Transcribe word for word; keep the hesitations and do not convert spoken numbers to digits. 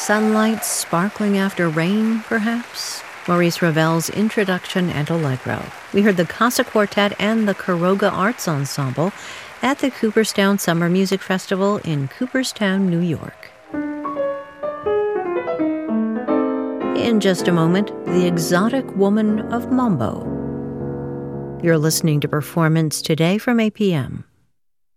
sunlight sparkling after rain, perhaps? Maurice Ravel's Introduction and Allegro. We heard the Casa Quartet and the Caroga Arts Ensemble at the Cooperstown Summer Music Festival in Cooperstown, New York. In just a moment, the exotic woman of Mambo. You're listening to Performance Today from A P M.